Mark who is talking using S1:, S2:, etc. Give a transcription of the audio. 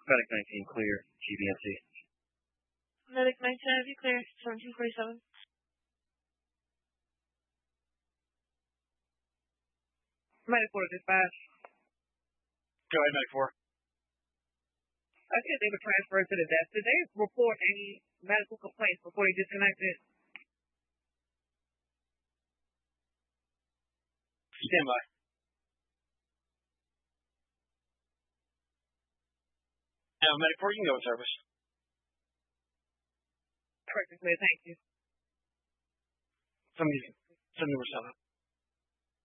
S1: Medic 19 clear, GBNC.
S2: Medic 19, have you clear? 1747.
S3: Medic 4 dispatch.
S1: Go ahead, Medic 4.
S3: I said they were transferred to the desk. Did they report any medical complaints before they disconnected?
S1: Stand by. Now, Medic 4, you can go in service.
S3: Perfectly, thank you.
S1: 70 number 7.